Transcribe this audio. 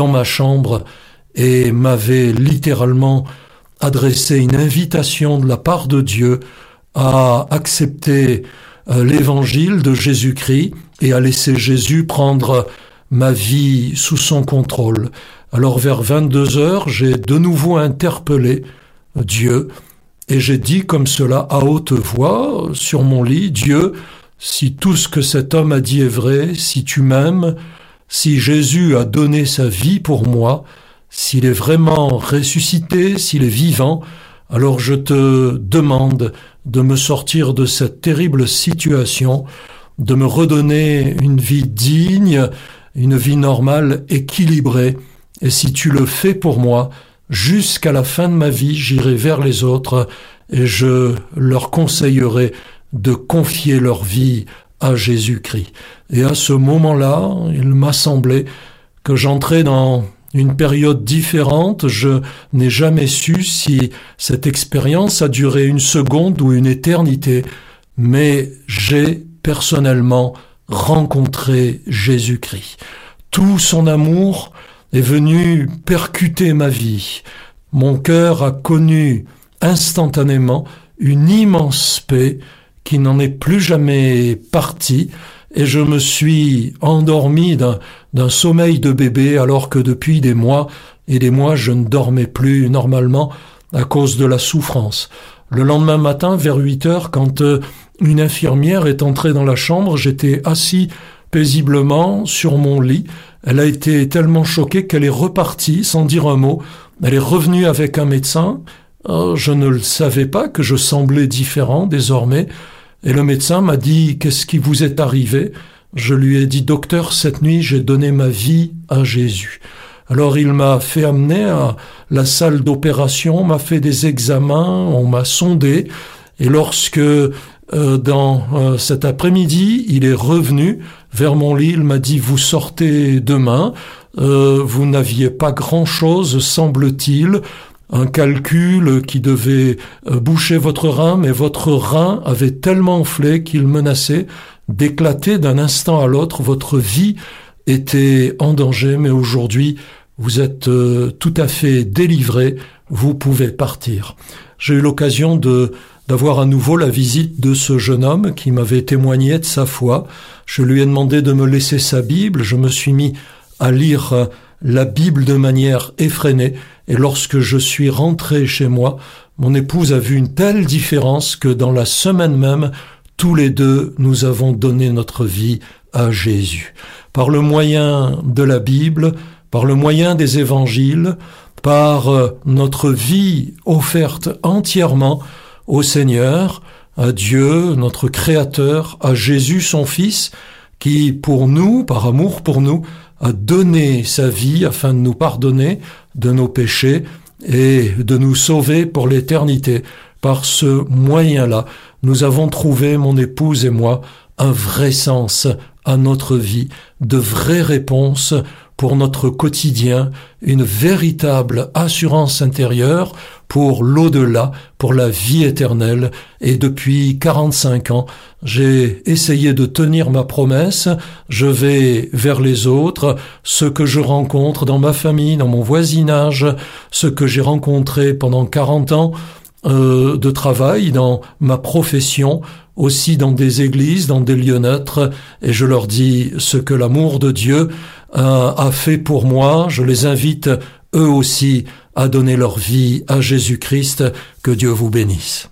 dans ma chambre et m'avait littéralement adressé une invitation de la part de Dieu à accepter l'évangile de Jésus-Christ et à laisser Jésus prendre ma vie sous son contrôle. Alors vers 22 heures, j'ai de nouveau interpellé Dieu et j'ai dit comme cela à haute voix sur mon lit: Dieu, si tout ce que cet homme a dit est vrai, si tu m'aimes, si Jésus a donné sa vie pour moi, s'il est vraiment ressuscité, s'il est vivant, alors je te demande de me sortir de cette terrible situation, de me redonner une vie digne, une vie normale, équilibrée. Et si tu le fais pour moi, jusqu'à la fin de ma vie, j'irai vers les autres et je leur conseillerai de confier leur vie à Jésus-Christ. Et à ce moment-là, il m'a semblé que j'entrais dans une période différente. Je n'ai jamais su si cette expérience a duré une seconde ou une éternité, mais j'ai personnellement rencontré Jésus-Christ. Tout son amour est venu percuter ma vie. Mon cœur a connu instantanément une immense paix qui n'en est plus jamais partie, et je me suis endormi d'un sommeil de bébé alors que depuis des mois et des mois je ne dormais plus normalement à cause de la souffrance. Le lendemain matin, vers 8 heures, quand une infirmière est entrée dans la chambre, j'étais assis paisiblement sur mon lit. Elle a été tellement choquée qu'elle est repartie sans dire un mot. Elle est revenue avec un médecin. Je ne le savais pas que je semblais différent désormais. Et le médecin m'a dit: qu'est-ce qui vous est arrivé? Je lui ai dit: docteur, cette nuit j'ai donné ma vie à Jésus. Alors il m'a fait amener à la salle d'opération, m'a fait des examens, on m'a sondé. Et lorsque dans cet après-midi, il est revenu vers mon lit, il m'a dit: vous sortez demain, vous n'aviez pas grand-chose, semble-t-il, un calcul qui devait boucher votre rein, mais votre rein avait tellement enflé qu'il menaçait d'éclater d'un instant à l'autre. Votre vie était en danger, mais aujourd'hui, vous êtes tout à fait délivré, vous pouvez partir. J'ai eu l'occasion d'avoir à nouveau la visite de ce jeune homme qui m'avait témoigné de sa foi. Je lui ai demandé de me laisser sa Bible, je me suis mis à lire la Bible de manière effrénée, et lorsque je suis rentré chez moi, mon épouse a vu une telle différence que dans la semaine même, tous les deux, nous avons donné notre vie à Jésus. Par le moyen de la Bible, par le moyen des évangiles, par notre vie offerte entièrement au Seigneur, à Dieu, notre Créateur, à Jésus, son Fils, qui pour nous, par amour pour nous, a donné sa vie afin de nous pardonner de nos péchés et de nous sauver pour l'éternité. Par ce moyen-là, nous avons trouvé, mon épouse et moi, un vrai sens à notre vie, de vraies réponses pour notre quotidien, une véritable assurance intérieure pour l'au-delà, pour la vie éternelle. Et depuis 45 ans, j'ai essayé de tenir ma promesse. Je vais vers les autres, ceux que je rencontre dans ma famille, dans mon voisinage, ceux que j'ai rencontrés pendant 40 ans de travail, dans ma profession, aussi dans des églises, dans des lieux neutres, et je leur dis ce que l'amour de Dieu a fait pour moi. Je les invite eux aussi à donner leur vie à Jésus-Christ. Que Dieu vous bénisse.